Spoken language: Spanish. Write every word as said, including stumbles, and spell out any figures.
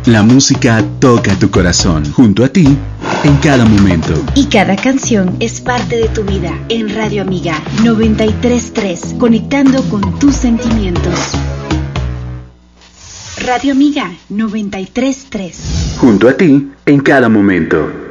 La música toca tu corazón, junto a ti, en cada momento. Y cada canción es parte de tu vida. En Radio Amiga noventa y tres punto tres, conectando con tus sentimientos. Radio Amiga noventa y tres punto tres. Junto a ti, en cada momento.